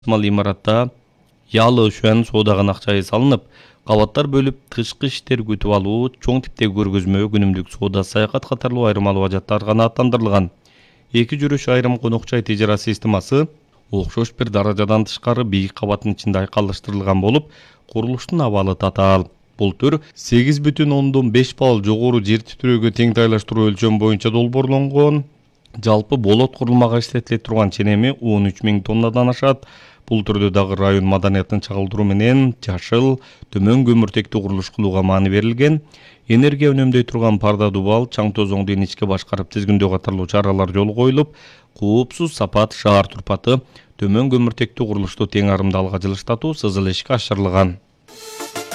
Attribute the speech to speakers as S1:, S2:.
S1: Мал имаратта ялы үшөн соодаган акчайы салынып, кабаттар бөлүп тышкы иштер күтүп алуу, чоң типтеги көргөзмө, күнүмдүк соода, саякат катарлуу айрым алуу ажаттар гана аттандырылган. Эки жүрүш айрым конокчай тежара системасы окшош бир даражадан тышкары бийик кабаттын ичинде айкалыштырылган болуп, курулуштун абалы татаал. Бул төр 8,5 балл жогору жер титирөөгө тең тайлаштыруу өлчөм боюнча долбоорлонгон. Жалпы болот курулмага иштетиле турган ченеми 13.000 тоннадан ашат. Бул түрдө дагы район маданиятын чагылдыруу менен жашыл, төмөн көмүртектүү курулуш кылууга маани берилген. Энергия үнөмдөй турган парда дубал, чаң тозоңду иничке башкарып тизгиндөө катарлуу чаралар жолго коюлуп, коопсуз сапат шаар турпаты, төмөн көмүртектүү курулушту тең арымдалга жылыштатуу сызыл ишке ашырылган.